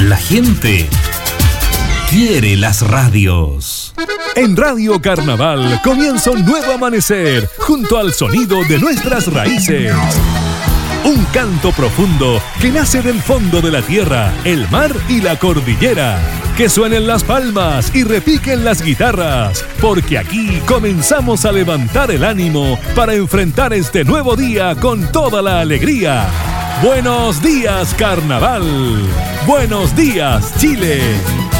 La gente quiere las radios. En Radio Carnaval comienza un nuevo amanecer junto al sonido de nuestras raíces. Un canto profundo que nace del fondo de la tierra, el mar y la cordillera. Que suenen las palmas y repiquen las guitarras, porque aquí comenzamos a levantar el ánimo para enfrentar este nuevo día con toda la alegría. Buenos días, Carnaval. Buenos días, Chile.